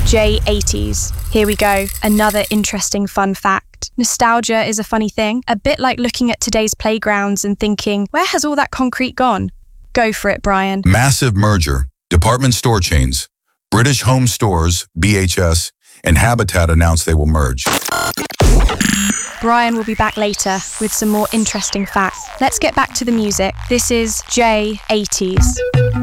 J80s. Here we go, another interesting fun fact. Nostalgia is a funny thing, a bit like looking at today's playgrounds and thinking, where has all that concrete gone? Go for it, Brian. Massive merger. Department store chains. British Home Stores, BHS, and Habitat announced they will merge. Brian will be back later with some more interesting facts. Let's get back to the music. This is J80s.